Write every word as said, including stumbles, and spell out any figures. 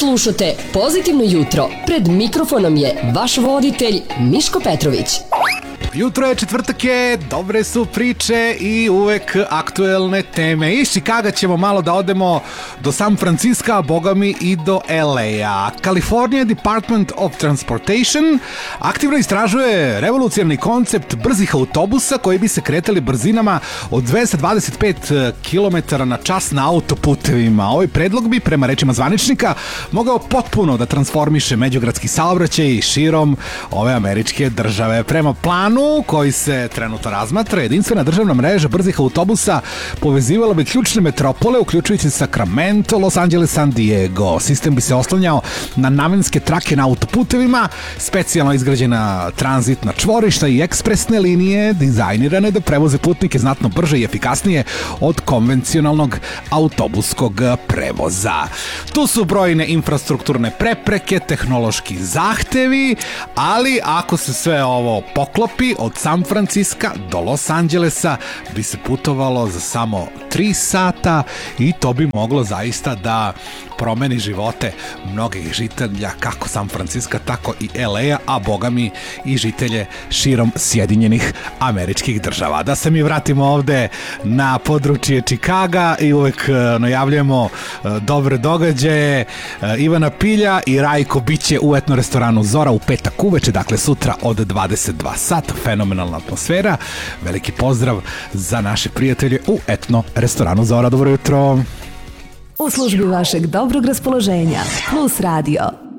Slušate Pozitivno jutro. Pred mikrofonom je vaš voditelj Miško Petrović. Jutro je, četvrtak je, dobre su priče i uvek aktuelne teme. Iz Čikaga ćemo malo da odemo do San Franciska, a boga mi i do L A. California Department of Transportation aktivno istražuje revolucionarni koncept brzih autobusa koji bi se kretali brzinama od dvesta dvadeset pet kilometara na čas na autoputevima. Ovaj predlog bi, prema rečima zvaničnika, mogao potpuno da transformiše međugradski saobraćaj širom ove američke države. Prema planu koji se trenutno razmatra, jedinstvena državna mreža brzih autobusa povezivala bi ključne metropole, uključujući Sacramento, Los Angeles, San Diego. Sistem bi se oslanjao na namenske trake na autoputevima, specijalno izgrađena tranzitna čvorišta i ekspresne linije dizajnirane da prevoze putnike znatno brže i efikasnije od konvencionalnog autobuskog prevoza. Tu su brojne infrastrukturne prepreke, tehnološki zahtevi, ali ako se sve ovo poklopi, od San Franciska do Los Angelesa bi se putovalo za samo tri sata i to bi moglo zaista da promeni živote mnogih žitelja kako San Franciska, tako i L A, a boga mi i žitelje širom Sjedinjenih Američkih Država. Da se mi vratimo ovde na područje Čikaga i uvek najavljujemo dobre događaje. Ivana Pilja i Rajko biće u etno restoranu Zora u petak uveče, dakle sutra od dvadeset dva sata. Fenomenalna atmosfera. Veliki pozdrav za naše prijatelje u etno restoranu Zora. Dobro jutro. U službi vašeg dobrog raspoloženja Plus Radio.